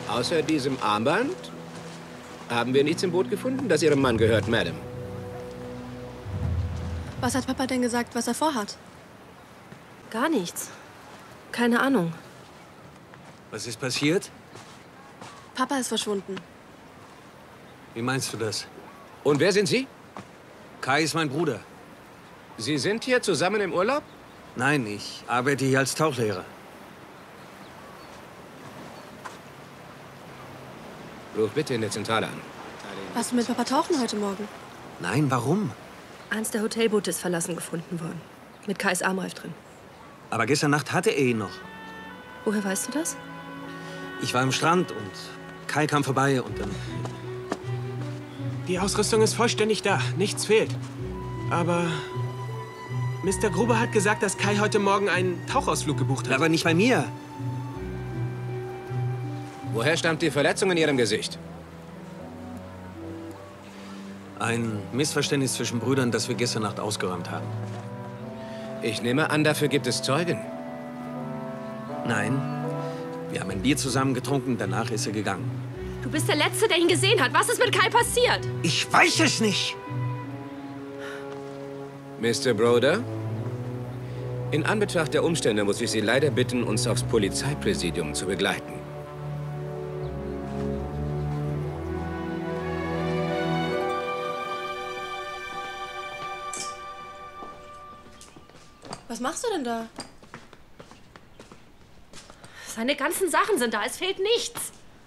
Außer diesem Armband haben wir nichts im Boot gefunden, das Ihrem Mann gehört, Madame. Was hat Papa denn gesagt, was er vorhat? Gar nichts. Keine Ahnung. Was ist passiert? Papa ist verschwunden. Wie meinst du das? Und wer sind Sie? Kai ist mein Bruder. Sie sind hier zusammen im Urlaub? Nein, ich arbeite hier als Tauchlehrer. Ruf bitte in der Zentrale an. Warst du mit Papa tauchen heute Morgen? Nein, warum? Eins der Hotelboote ist verlassen gefunden worden. Mit Kais Armreif drin. Aber gestern Nacht hatte er ihn noch. Woher weißt du das? Ich war am Strand und Kai kam vorbei und dann... Die Ausrüstung ist vollständig da. Nichts fehlt. Aber Mr. Gruber hat gesagt, dass Kai heute Morgen einen Tauchausflug gebucht hat. Aber nicht bei mir. Woher stammt die Verletzung in Ihrem Gesicht? Ein Missverständnis zwischen Brüdern, das wir gestern Nacht ausgeräumt haben. Ich nehme an, dafür gibt es Zeugen. Nein. Wir haben ein Bier zusammen getrunken, danach ist er gegangen. Du bist der Letzte, der ihn gesehen hat. Was ist mit Kai passiert? Ich weiß es nicht. Mr. Broder? In Anbetracht der Umstände muss ich Sie leider bitten, uns aufs Polizeipräsidium zu begleiten. Was machst du denn da? Seine ganzen Sachen sind da. Es fehlt nichts.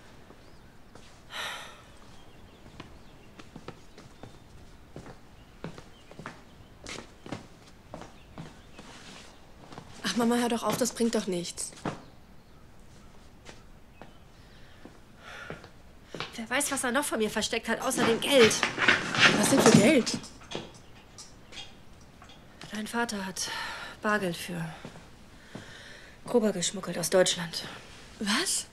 Ach, Mama, hör doch auf, das bringt doch nichts. Wer weiß, was er noch von mir versteckt hat, außer dem Geld. Was denn für Geld? Dein Vater hat Bargeld für Gruber geschmuggelt aus Deutschland. Was?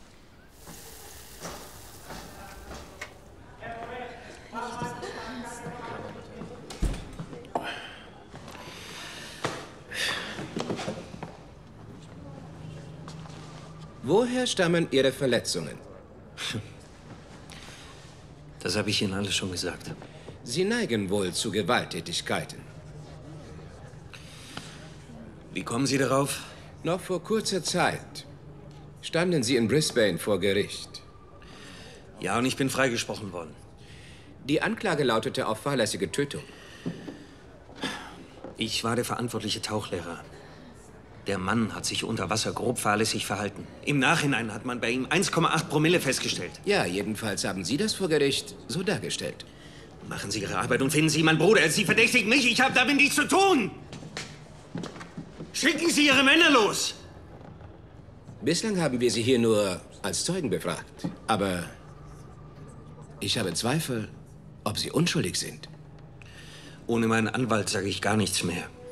Woher stammen Ihre Verletzungen? Das habe ich Ihnen alles schon gesagt. Sie neigen wohl zu Gewalttätigkeiten. Wie kommen Sie darauf? Noch vor kurzer Zeit standen Sie in Brisbane vor Gericht. Ja, und ich bin freigesprochen worden. Die Anklage lautete auf fahrlässige Tötung. Ich war der verantwortliche Tauchlehrer. Der Mann hat sich unter Wasser grob fahrlässig verhalten. Im Nachhinein hat man bei ihm 1,8 Promille festgestellt. Ja, jedenfalls haben Sie das vor Gericht so dargestellt. Machen Sie Ihre Arbeit und finden Sie meinen Bruder. Sie verdächtigen mich, ich habe damit nichts zu tun. Schicken Sie Ihre Männer los! Bislang haben wir Sie hier nur als Zeugen befragt. Aber ich habe Zweifel, ob Sie unschuldig sind. Ohne meinen Anwalt sage ich gar nichts mehr.